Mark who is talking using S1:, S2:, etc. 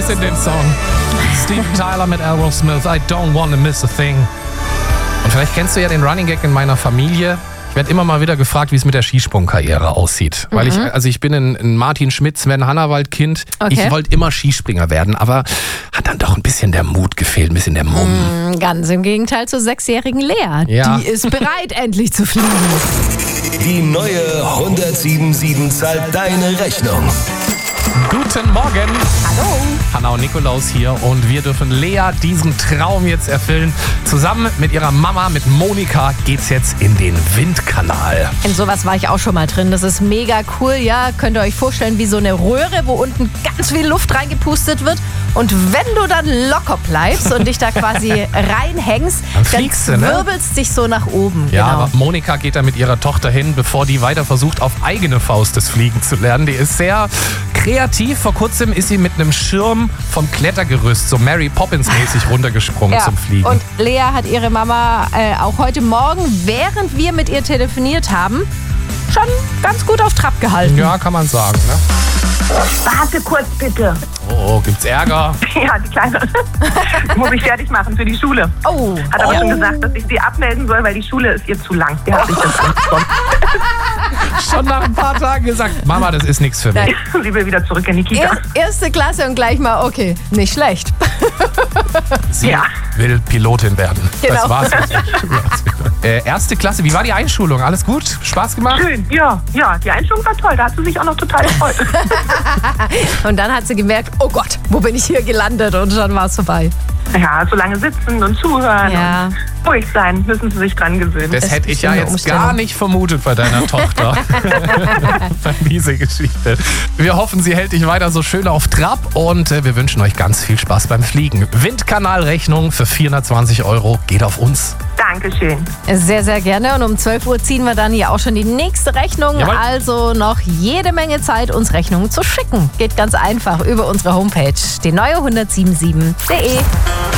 S1: in den Song. Steven Tyler mit Aerosmith, I don't wanna miss a thing. Und vielleicht kennst du ja den Running Gag in meiner Familie. Ich werde immer mal wieder gefragt, wie es mit der Skisprungkarriere aussieht. Weil ich bin ein Martin Schmidt, Sven Hannawald-Kind.
S2: Okay.
S1: Ich wollte immer Skispringer werden, aber hat dann doch ein bisschen der Mut gefehlt, ein bisschen der Mumm.
S2: Ganz im Gegenteil zur 6-jährigen Lea.
S1: Ja.
S2: Die ist bereit, endlich zu fliegen.
S3: Die neue 177 zahlt deine Rechnung.
S1: Guten Morgen.
S2: Hallo.
S1: Hanna und Nikolaus hier und wir dürfen Lea diesen Traum jetzt erfüllen. Zusammen mit ihrer Mama, mit Monika, geht's jetzt in den Windkanal.
S2: In sowas war ich auch schon mal drin. Das ist mega cool, ja. Könnt ihr euch vorstellen, wie so eine Röhre, wo unten ganz viel Luft reingepustet wird. Und wenn du dann locker bleibst und dich da quasi reinhängst,
S1: Dann
S2: dann
S1: fliegst du, ne?
S2: wirbelst dich so nach oben.
S1: Ja,
S2: genau.
S1: aber Monika geht da mit ihrer Tochter hin, bevor die weiter versucht, auf eigene Faust das Fliegen zu lernen. Die ist sehr kreativ. Vor kurzem ist sie mit einem Schirm vom Klettergerüst, so Mary Poppins-mäßig runtergesprungen zum Fliegen.
S2: Und Lea hat ihre Mama auch heute Morgen, während wir mit ihr telefoniert haben, schon ganz gut auf Trab gehalten.
S1: Ja, kann man sagen, ne?
S4: Warte kurz bitte.
S1: Oh, gibt's Ärger?
S4: Ja, die Kleine muss ich fertig machen für die Schule.
S2: Oh.
S4: Hat aber schon gesagt, dass ich sie abmelden soll, weil die Schule ist ihr zu lang. Die hat sich das angekommen.
S1: Schon nach ein paar Tagen gesagt, Mama, das ist nichts für mich.
S4: Sie will wieder zurück in die Kita.
S2: Erste Klasse und gleich mal, okay, nicht schlecht.
S1: Sie
S4: Ja.
S1: will Pilotin werden.
S2: Genau.
S1: Das war's. Erste Klasse, wie war die Einschulung? Alles gut? Spaß gemacht?
S4: Schön, ja, die Einstellung war toll. Da hat sie sich auch noch total gefreut.
S2: Und dann hat sie gemerkt, oh Gott, wo bin ich hier gelandet? Und schon war es vorbei.
S4: Ja, so lange sitzen und zuhören
S2: Ja.
S4: und ruhig sein, müssen sie sich dran gewöhnen.
S1: Das
S2: ist
S1: hätte ich ja
S2: bestimmt eine
S1: jetzt
S2: Umstellung.
S1: gar nicht vermutet bei deiner Tochter. Diese Geschichte. Wir hoffen, sie hält dich weiter so schön auf Trab und wir wünschen euch ganz viel Spaß beim Fliegen. Windkanalrechnung für 420 € geht auf uns.
S4: Dankeschön.
S2: Sehr, sehr gerne. Und um 12 Uhr ziehen wir dann hier auch schon die nächste Rechnung.
S1: Jawohl.
S2: Also noch jede Menge Zeit, uns Rechnungen zu schicken. Geht ganz einfach über unsere Homepage, die neue 1077.de.